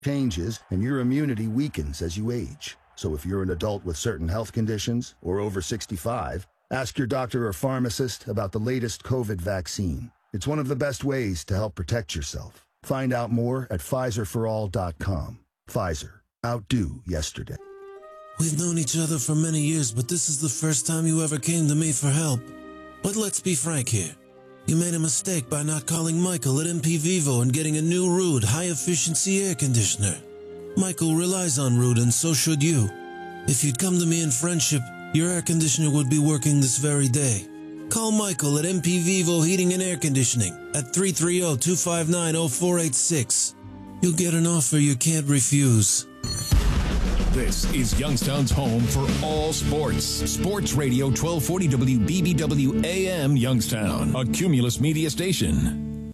changes and your immunity weakens as you age. So if you're an adult with certain health conditions or over 65, ask your doctor or pharmacist about the latest COVID vaccine. It's one of the best ways to help protect yourself. Find out more at PfizerForAll.com. Pfizer. Outdo yesterday. We've known each other for many years, but this is the first time you ever came to me for help. But let's be frank here. You made a mistake by not calling Michael at MP Vivo and getting a new Ruud high-efficiency air conditioner. Michael relies on Ruud, and so should you. If you'd come to me in friendship, your air conditioner would be working this very day. Call Michael at MP Vivo Heating and Air Conditioning at 330-259-0486. You'll get an offer you can't refuse. This is Youngstown's home for all sports. Sports Radio 1240 WBBW AM Youngstown, a Cumulus media station.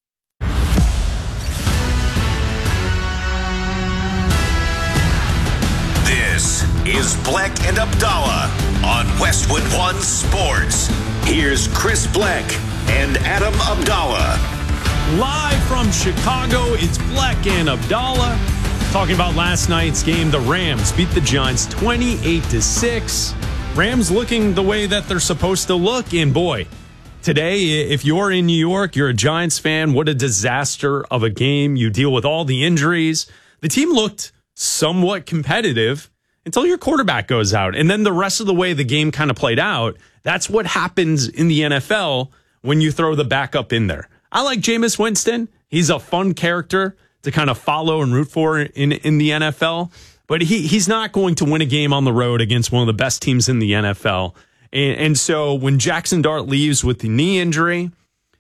This is Bleck and Abdallah on Westwood One Sports. Here's Chris Bleck and Adam Abdallah. Live from Chicago, it's Bleck and Abdallah. Talking about last night's game, the Rams beat the Giants 28-6. Rams looking the way that they're supposed to look. And boy, today, if you're in New York, you're a Giants fan, what a disaster of a game. You deal with all the injuries. The team looked somewhat competitive until your quarterback goes out. And then the rest of the way the game kind of played out, that's what happens in the NFL when you throw the backup in there. I like Jameis Winston. He's a fun character to kind of follow and root for in the NFL. But he's not going to win a game on the road against one of the best teams in the NFL. And so when Jackson Dart leaves with the knee injury,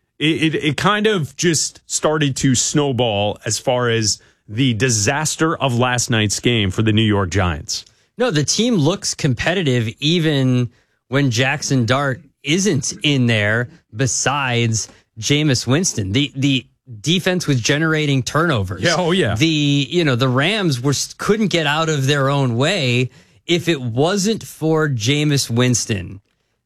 it kind of just started to snowball as far as the disaster of last night's game for the New York Giants. No, the team looks competitive even when Jackson Dart isn't in there besides Jameis Winston. The defense was generating turnovers. Yeah, oh yeah. The Rams couldn't get out of their own way. If it wasn't for Jameis Winston,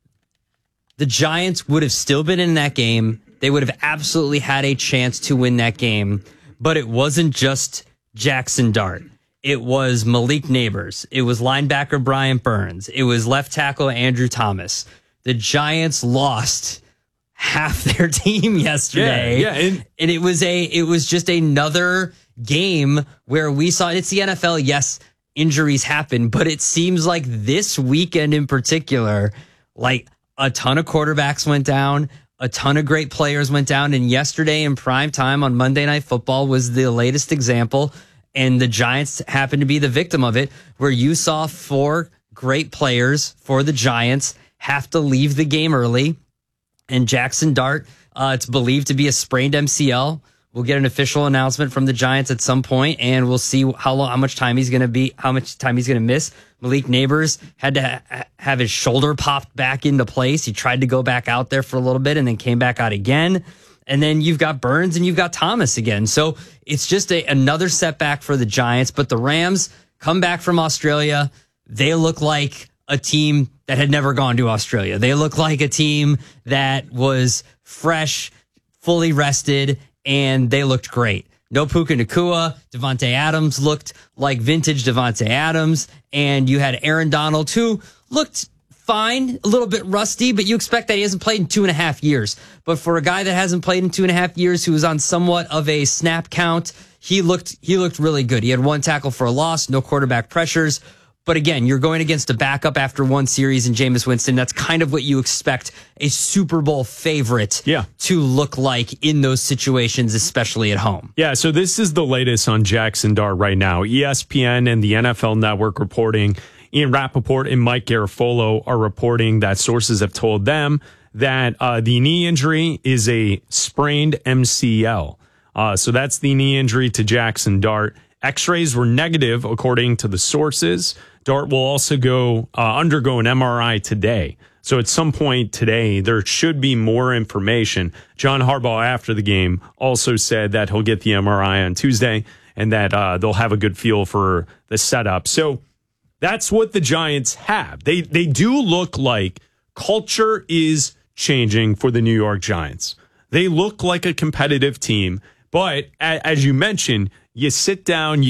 the Giants would have still been in that game. They would have absolutely had a chance to win that game. But it wasn't just Jackson Dart. It was Malik Neighbors. It was linebacker Brian Burns. It was left tackle Andrew Thomas. The Giants lost half their team yesterday. Yeah. And it was just another game where we saw, it's the NFL. Yes, injuries happen, but it seems like this weekend in particular, like a ton of quarterbacks went down, a ton of great players went down. And yesterday in prime time on Monday Night Football was the latest example. And the Giants happened to be the victim of it, where you saw 4 great players for the Giants have to leave the game early. And Jackson Dart, it's believed to be a sprained MCL. We'll get an official announcement from the Giants at some point, and we'll see how much time he's going to miss. Malik Neighbors had to have his shoulder popped back into place. He tried to go back out there for a little bit and then came back out again. And then you've got Burns and you've got Thomas again. So it's just another setback for the Giants. But the Rams come back from Australia. They look like a team that had never gone to Australia. They look like a team that was fresh, fully rested, and they looked great. No Puka Nacua. Devontae Adams looked like vintage Devontae Adams. And you had Aaron Donald, who looked fine, a little bit rusty, but you expect that he hasn't played in 2.5 years. But for a guy that hasn't played in 2.5 years, who was on somewhat of a snap count, he looked really good. He had 1 tackle for a loss, no quarterback pressures. But again, you're going against a backup after 1 series in Jameis Winston. That's kind of what you expect a Super Bowl favorite to look like in those situations, especially at home. Yeah, so this is the latest on Jackson Dart right now. ESPN and the NFL Network reporting. Ian Rappaport and Mike Garafolo are reporting that sources have told them that the knee injury is a sprained MCL. So that's the knee injury to Jackson Dart. X-rays were negative, according to the sources. Dart will also undergo an MRI today. So at some point today, there should be more information. John Harbaugh, after the game, also said that he'll get the MRI on Tuesday and that they'll have a good feel for the setup. So that's what the Giants have. They do look like culture is changing for the New York Giants. They look like a competitive team. But as you mentioned, You sit down,